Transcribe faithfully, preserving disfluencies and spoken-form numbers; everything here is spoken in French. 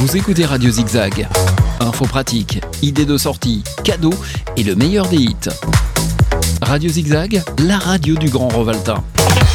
Vous écoutez Radio Zigzag. Infos pratiques, idées de sortie, cadeaux et le meilleur des hits. Radio Zigzag, la radio du Grand Rovaltain.